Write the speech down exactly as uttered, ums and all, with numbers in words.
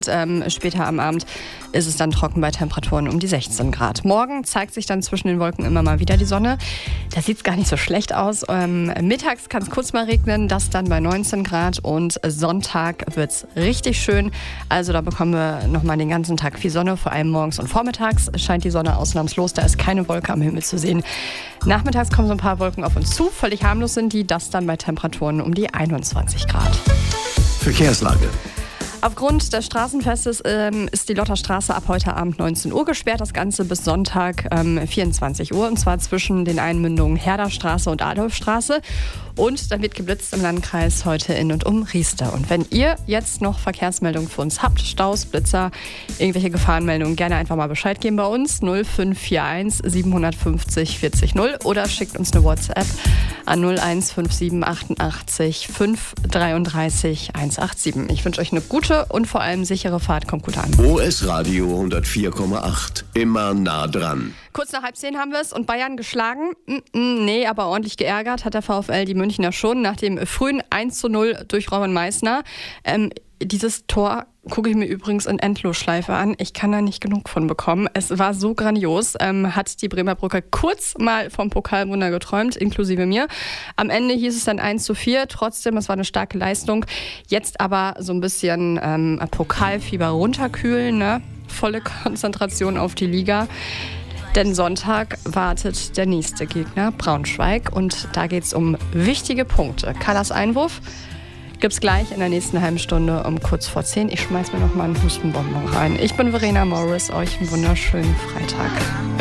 Ähm, später am Abend ist es dann trocken bei Temperaturen um die sechzehn Grad. Morgen zeigt sich dann zwischen den Wolken immer mal wieder die Sonne. Da sieht es gar nicht so schlecht aus. Ähm, mittags kann es kurz mal regnen, das dann bei neunzehn Grad. Und Sonntag wird es richtig schön. Also da bekommen wir nochmal den ganzen Tag viel Sonne. Vor allem morgens und vormittags scheint die Sonne ausnahmslos. Da ist keine Wolke am Himmel zu sehen. Nachmittags kommen so ein paar Wolken auf uns zu. Völlig harmlos sind die. Das dann bei Temperaturen um die einundzwanzig Grad. Verkehrslage. Aufgrund des Straßenfestes ähm, ist die Lotterstraße ab heute Abend neunzehn Uhr gesperrt. Das Ganze bis Sonntag ähm, vierundzwanzig Uhr. Und zwar zwischen den Einmündungen Herderstraße und Adolfstraße. Und dann wird geblitzt im Landkreis heute in und um Riester. Und wenn ihr jetzt noch Verkehrsmeldungen für uns habt, Staus, Blitzer, irgendwelche Gefahrenmeldungen, gerne einfach mal Bescheid geben bei uns. null fünf vier eins sieben fünf null vierzig null oder schickt uns eine WhatsApp an null eins fünf sieben achtundachtzig fünf dreiunddreißig hundertsiebenundachtzig. Ich wünsche euch eine gute und vor allem sichere Fahrt. Kommt gut an. O S Radio hundertvier Komma acht. Immer nah dran. Kurz nach halb zehn haben wir es und Bayern geschlagen. Mm-mm, nee, aber ordentlich geärgert hat der VfL die Münchner schon nach dem frühen eins zu null durch Robin Meissner. Ähm, dieses Tor gucke ich mir übrigens in Endlosschleife an. Ich kann da nicht genug von bekommen. Es war so grandios. Ähm, hat die Bremer Brücke kurz mal vom Pokalwunder geträumt, inklusive mir. Am Ende hieß es dann eins zu vier. Trotzdem, es war eine starke Leistung. Jetzt aber so ein bisschen ähm, Pokalfieber runterkühlen, ne? Volle Konzentration auf die Liga. Denn Sonntag wartet der nächste Gegner, Braunschweig. Und da geht es um wichtige Punkte. Kallas Einwurf gibt's gleich in der nächsten halben Stunde um kurz vor zehn. Ich schmeiß mir noch mal einen Hustenbonbon rein. Ich bin Verena Morris. Euch einen wunderschönen Freitag.